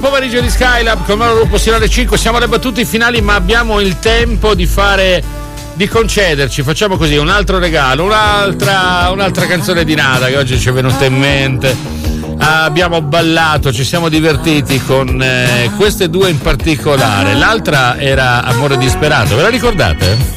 pomeriggio di Skylab con Mauro Lupo sino alle 5. Siamo alle battute finali, ma abbiamo il tempo di concederci. Facciamo così un altro regalo, un'altra canzone di Nada che oggi ci è venuta in mente. Abbiamo ballato, ci siamo divertiti con queste due in particolare. L'altra era Amore disperato, ve la ricordate?